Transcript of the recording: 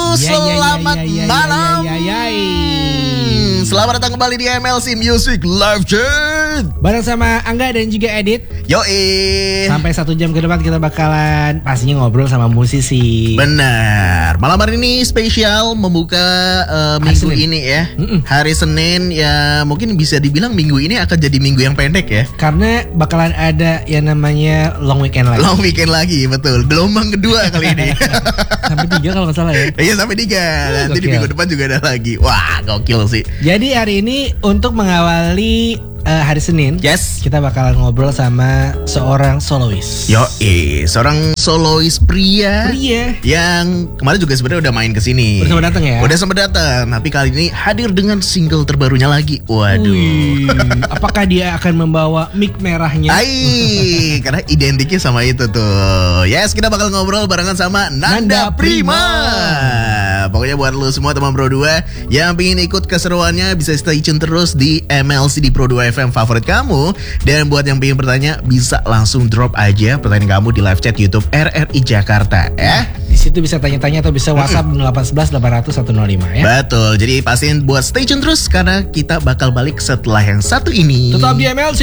Selamat malam. Selamat datang kembali di MLC Music Live Chat bareng sama Angga dan juga Edit. Yoi. Sampai 1 jam ke depan kita bakalan pastinya ngobrol sama musisi. Benar. Malam hari ini spesial membuka minggu Senin ini ya. Hari Senin ya, mungkin bisa dibilang minggu ini akan jadi minggu yang pendek ya. Karena bakalan ada yang namanya long weekend lagi. Long weekend lagi, betul. Gelombang kedua kali ini. Sampai 3 kalau nggak salah ya. Iya, sampai 3. Nanti di Gokil. minggu depan juga ada lagi. Wah, gokil sih. Jadi hari ini untuk mengawali hari Senin, Yes. kita bakalan ngobrol sama seorang solois. Yoi, seorang solois pria yang kemarin juga sebenarnya udah main ke sini. Udah sempat datang ya? Udah sempat datang, tapi kali ini hadir dengan single terbarunya lagi. Waduh. Wih, apakah dia akan membawa mic merahnya? Karena identiknya sama itu tuh. Yes, kita bakal ngobrol barengan sama Nanda Prima. Pokoknya buat lu semua teman Pro 2 yang pengen ikut keseruannya bisa stay tune terus di MLC di Pro 2 FM favorit kamu. Dan buat yang pengen bertanya bisa langsung drop aja pertanyaan kamu di live chat YouTube RRI Jakarta ya. Di situ bisa tanya-tanya atau bisa WhatsApp 811 800 105 ya. Betul. Jadi pastiin buat stay tune terus karena kita bakal balik setelah yang satu ini. Tetap di MLC.